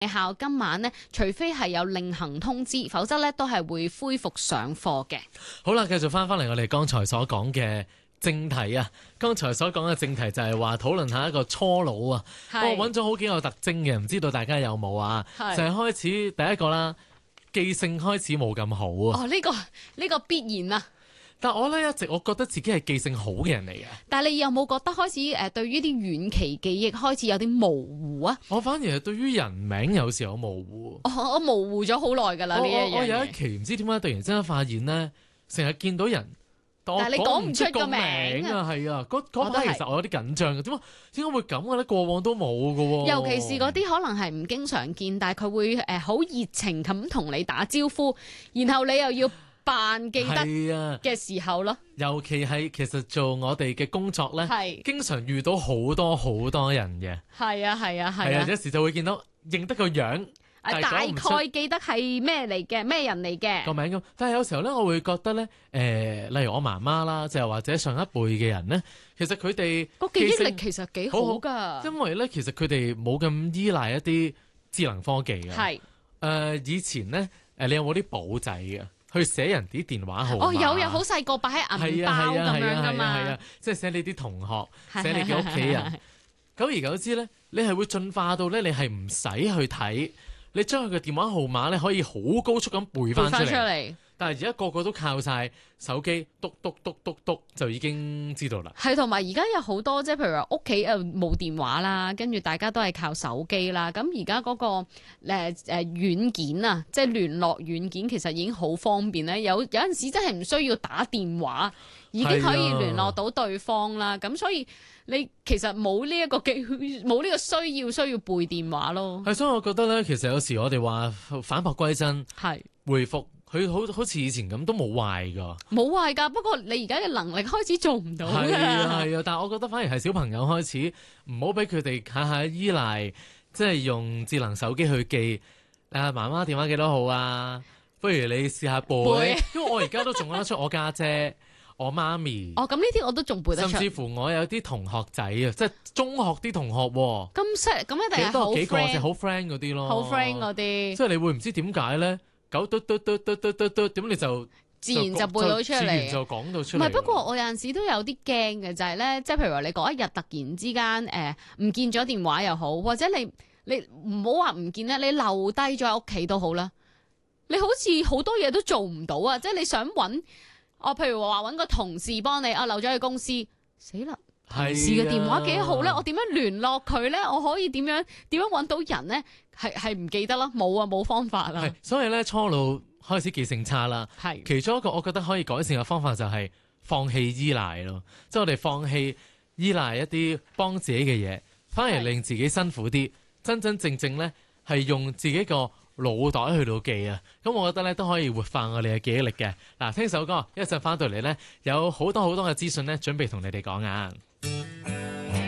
校今晚呢，除非係有另行通知，否則呢都係會恢復上課嘅。 好啦，繼續翻嚟我哋剛才所講嘅正題啊！剛才所講嘅正題就係話討論下一個初老啊。我揾咗好幾個特徵嘅，唔知道大家有冇啊？就係開始第一個啦，記性開始冇咁好啊。 哦，呢個必然啊！ 但我咧一直我覺得自己係記性好嘅人嚟嘅。 但係你有冇覺得開始對於啲遠期記憶開始有啲模糊啊？ 我反而係對於人名有時候模糊。 我模糊咗好耐㗎啦呢一樣嘢。 我有一期唔知點解突然之間發現咧，成日見到人，但係你講唔出個名啊，係啊，嗰排其實我有啲緊張嘅，點解會咁嘅咧？過往都冇嘅喎。 尤其是嗰啲可能係唔經常見，但係佢會好熱情咁同你打招呼，然後你又要扮記得嘅時候咯。 尤其係其實做我哋嘅工作咧，經常遇到好多人嘅。係啊，有時就會見到認得個樣。大概記得係咩嚟嘅，咩人嚟嘅個名咁，但係有時候咧，我會覺得咧，例如我媽媽啦，就或者上一輩嘅人咧，其實佢哋個記憶力其實幾好㗎， 因為咧，其實佢哋冇咁依賴一啲智能科技嘅。以前咧，你有冇啲簿仔嘅去寫人啲電話號碼？ 哦，有好細個擺喺銀包咁樣㗎嘛， 係啊，即係寫你啲同學，寫你嘅屋企人。久而久之咧，你係會進化到咧，你係唔使去睇。你將佢嘅電話號碼咧，可以好高速咁背翻出嚟。但係而家個個都靠晒手機，篤篤篤篤篤就已經知道啦。 係，同埋而家有好多即係譬如話屋企冇電話啦，跟住大家都係靠手機啦。咁而家嗰個軟件啊，即係聯絡軟件，其實已經好方便咧。有陣時真係唔需要打電話，已經可以聯絡到對方啦。咁所以你其實冇呢一個冇呢個需要背電話咯。 係，所以我覺得咧，其實有時我哋話返璞歸真，回復佢好似以前咁都冇壞㗎。冇壞㗎，不過你而家嘅能力開始做唔到㗎。 係啊，但係我覺得反而係小朋友開始唔好俾佢哋下下依賴，即係用智能手機去記媽媽電話幾多號啊？不如你試下背，因為我而家都仲講得出我家姐。我媽咪咁呢啲我都仲背得出， 甚至乎我有啲同學仔啊，即係中學啲同學喎。 咁一定係好 friend， 好 friend 嗰啲咯， 好 friend 嗰啲。 即係你會唔知點解咧？九嘟嘟嘟嘟嘟嘟嘟，點你就自然就背到出嚟， 自然就講到出嚟。 唔係，不過我有陣時都有啲驚嘅，就係咧，即係譬如話你嗰一日突然之間唔見咗電話又好，或者你唔好話唔見咧，你留低咗喺屋企都好啦。你好似好多嘢都做唔到啊！即係你想揾。譬如話揾個同事幫你留咗喺公司，死啦！同事嘅電話幾好咧？我點樣聯絡佢咧？我可以點樣揾到人咧？係唔記得啦，冇方法啦。 係，所以咧初老開始記性差啦。係，其中一個我覺得可以改善嘅方法就係放棄依賴咯，即係我哋放棄依賴一啲幫自己嘅嘢，反而令自己辛苦啲，真真正正咧係用自己個腦袋去到記啊，咁我覺得咧都可以活化我哋嘅記憶力嘅。嗱，聽首歌，一陣翻到嚟咧，有好多嘅資訊咧，準備同你哋講啊。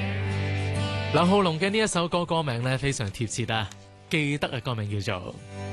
劉浩龍嘅呢一首歌名咧非常貼切啊，記得嘅歌名叫做《